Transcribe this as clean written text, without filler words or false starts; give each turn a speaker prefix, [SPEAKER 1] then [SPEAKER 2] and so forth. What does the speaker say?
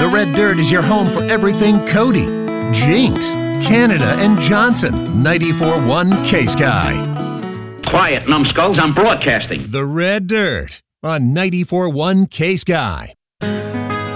[SPEAKER 1] The Red Dirt is your home for everything Cody, Jinx, Canada, and Johnson. 94.1 K-Sky.
[SPEAKER 2] Quiet, numbskulls, I'm broadcasting.
[SPEAKER 1] The Red Dirt on 94.1 K-Sky.